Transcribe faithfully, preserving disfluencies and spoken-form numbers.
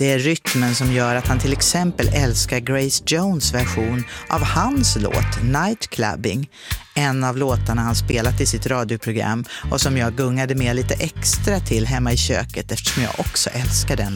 Det är rytmen som gör att han till exempel älskar Grace Jones version av hans låt Nightclubbing, en av låtarna han spelat i sitt radioprogram och som jag gungade med lite extra till hemma i köket eftersom jag också älskar den